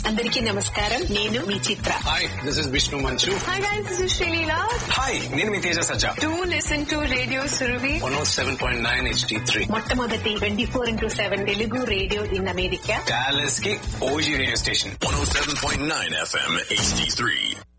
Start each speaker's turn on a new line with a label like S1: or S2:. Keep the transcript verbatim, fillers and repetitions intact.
S1: అందరికీ నమస్కారం. నేను మీ చిత్ర.
S2: హాయ్, దిస్ ఇస్ విష్ణు మంచు.
S1: Hi guys, this is Sreeleela.
S2: Hi, నేను మీ తేజ సజ్జా.
S1: Do listen to radio Surabhi
S2: one oh seven point nine H D three,
S1: మొట్టమొదటి twenty four into seven Telugu radio in America.
S2: Dallas కి OG radio station.
S3: one oh seven point nine F M H D three.